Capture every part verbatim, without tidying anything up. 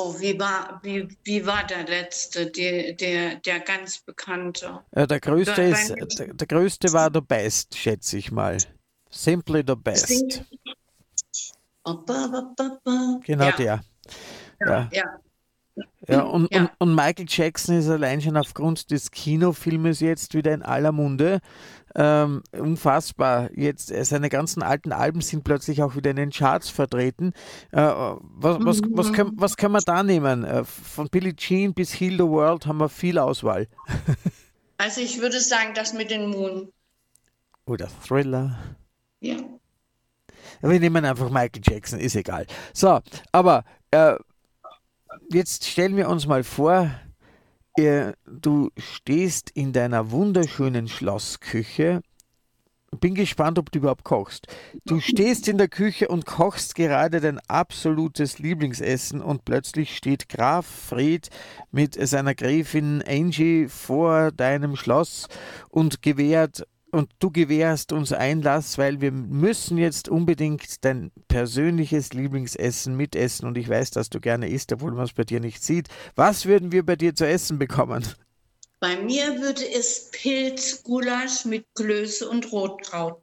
Oh, wie war, wie, wie war der letzte, der, der, der ganz bekannte? Äh, der größte Bei, bei ist, mir der, der größte war The Best, schätze ich mal. Simply the Best. singt. Oh, ba, ba, ba, ba. Genau Ja, der. ja, Ja. ja, Ja, und, und, ja. und Michael Jackson ist allein schon aufgrund des Kinofilmes jetzt wieder in aller Munde. Ähm, unfassbar. Jetzt, äh, seine ganzen alten Alben sind plötzlich auch wieder in den Charts vertreten. Äh, was, was, was, können, Mhm. was können wir da nehmen? Äh, von Billie Jean bis Heal the World haben wir viel Auswahl. Also ich würde sagen, das mit den Moon. Oder Thriller. Ja. Wir nehmen einfach Michael Jackson, ist egal. So, aber äh, jetzt stellen wir uns mal vor, äh, du stehst in deiner wunderschönen Schlossküche. Bin gespannt, ob du überhaupt kochst. Du stehst in der Küche und kochst gerade dein absolutes Lieblingsessen und plötzlich steht Graf Fred mit seiner Gräfin Angie vor deinem Schloss und gewährt und du gewährst uns Einlass, weil wir müssen jetzt unbedingt dein persönliches Lieblingsessen mitessen und ich weiß, dass du gerne isst, obwohl man es bei dir nicht sieht. Was würden wir bei dir zu essen bekommen? Bei mir würde es Pilzgulasch mit Klöße und Rotkraut.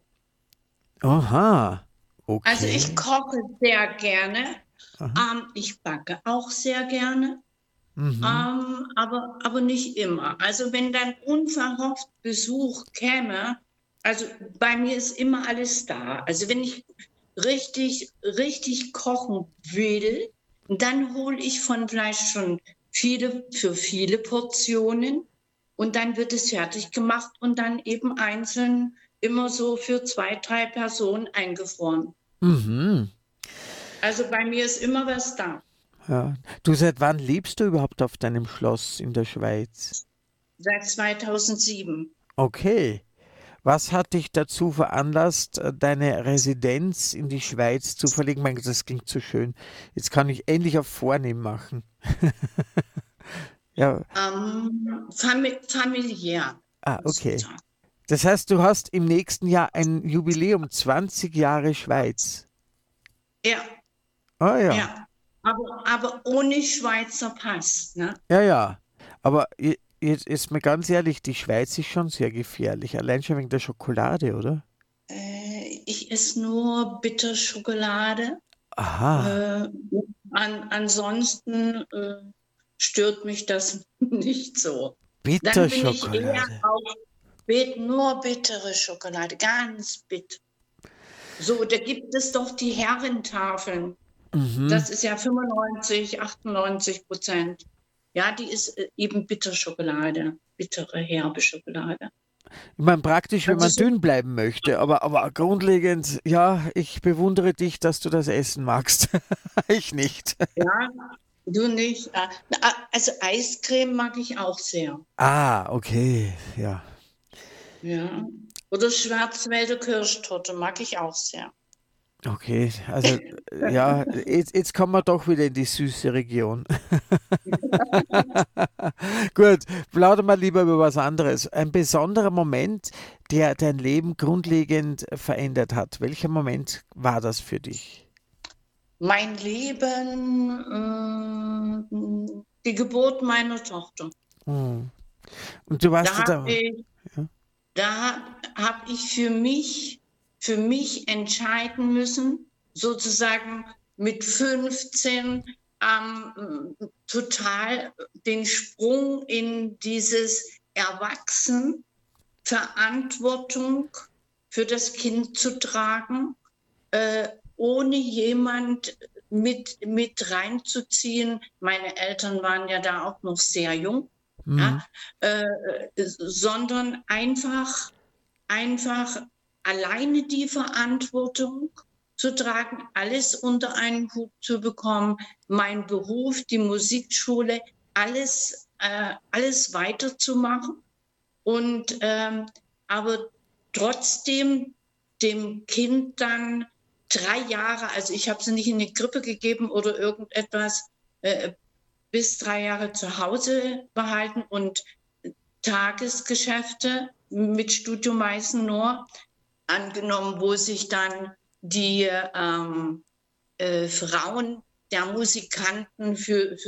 Aha, Also ich okay. koche sehr gerne. Aha. Ähm, ich backe auch sehr gerne. Mhm. Ähm, aber, aber nicht immer. Also wenn dann unverhofft Besuch käme, also bei mir ist immer alles da. Also wenn ich richtig, richtig kochen will, dann hole ich von Fleisch schon viele, für viele Portionen und dann wird es fertig gemacht und dann eben einzeln immer so für zwei, drei Personen eingefroren. Mhm. Also bei mir ist immer was da. Ja. Du, seit wann lebst du überhaupt auf deinem Schloss in der Schweiz? Seit zweitausendsieben. Okay. Was hat dich dazu veranlasst, äh, deine Residenz in die Schweiz zu verlegen? Mein Gott, das klingt so schön. Jetzt kann ich endlich auf Vornehm machen. Ja, Ähm, fami familiär, ah, muss man okay. sagen. Das heißt, du hast im nächsten Jahr ein Jubiläum, zwanzig Jahre Schweiz. Ja, Ah ja, ja. Aber, aber ohne Schweizer Pass, ne? ja, ja. Aber je- jetzt ist mir ganz ehrlich, die Schweiz ist schon sehr gefährlich. Allein schon wegen der Schokolade, oder? Äh, ich esse nur Bitterschokolade. Aha, Äh, an, ansonsten äh, stört mich das nicht so. Dann bin ich eher Bitterschokolade. auf bit nur bittere Schokolade, ganz bitter. So, da gibt es doch die Herrentafeln. Mhm. Das ist ja fünfundneunzig, achtundneunzig Prozent. Ja, die ist äh, eben Bitterschokolade, bittere, herbe Schokolade. Ich meine, praktisch, wenn Also man so, dünn bleiben möchte, aber, aber grundlegend, ja, ich bewundere dich, dass du das Essen magst. Ich nicht. ja, du nicht. Äh, na, also Eiscreme mag ich auch sehr. Ah, okay, ja. Ja. Oder Schwarzwälder Kirschtorte mag ich auch sehr. Okay, also ja, jetzt, jetzt kommen wir doch wieder in die süße Region. Gut, plaudern wir lieber über was anderes. Ein besonderer Moment, der dein Leben grundlegend verändert hat. Welcher Moment war das für dich? Mein Leben, äh, die Geburt meiner Tochter. Hm. Und du Da warst habe da. ich, Ja? da habe ich für mich, für mich entscheiden müssen, sozusagen mit fünfzehn ähm, total den Sprung in dieses Erwachsen, Verantwortung für das Kind zu tragen, äh, ohne jemand mit, mit reinzuziehen. Meine Eltern waren ja da auch noch sehr jung, ja, Mhm. äh, sondern einfach, einfach alleine die Verantwortung zu tragen, alles unter einen Hut zu bekommen, mein Beruf, die Musikschule, alles, äh, alles weiterzumachen und ähm, aber trotzdem dem Kind dann drei Jahre, also ich habe sie nicht in die Krippe gegeben oder irgendetwas, äh, bis drei Jahre zu Hause behalten und Tagesgeschäfte mit Studio Meißen nur angenommen, wo sich dann die ähm, äh, Frauen der Musikanten für, für